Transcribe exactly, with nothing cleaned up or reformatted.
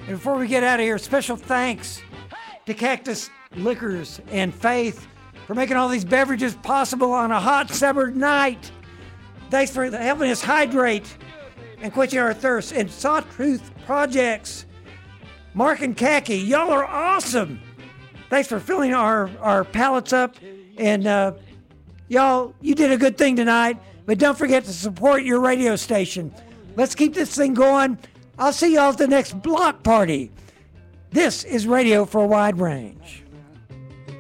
And before we get out of here, special thanks to Cactus Liquors and Faith for making all these beverages possible on a hot summer night. Thanks for helping us hydrate and quenching our thirst. And Sawtooth Projects, Mark and Khaki, y'all are awesome. Thanks for filling our, our pallets up. And uh, y'all, you did a good thing tonight. But don't forget to support your radio station. Let's keep this thing going. I'll see y'all at the next block party. This is Radio for a Wide Range.